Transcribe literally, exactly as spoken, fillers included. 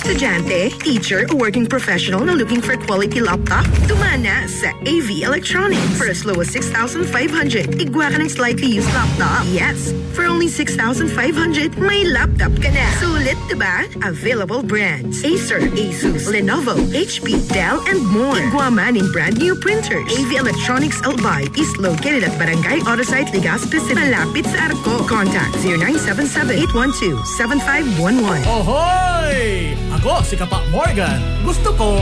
Estudyante, teacher, o working professional na looking for quality laptop? Tumana sa A V Electronics. For as low as six thousand five hundred, igwa ka ng slightly used laptop. Yes, for only six thousand five hundred, may laptop ka na. Sulit, diba? Available brands: Acer, Asus, Lenovo, H P, Dell, and more. Igwa man in brand new printers. A V Electronics Albay is located at Barangay Autosite, Legazpi City, malapit sa Arco. Contact zero nine seven seven, eight one two, seven five one one. Ohoy! Ako si Kapa Morgan. Gusto ko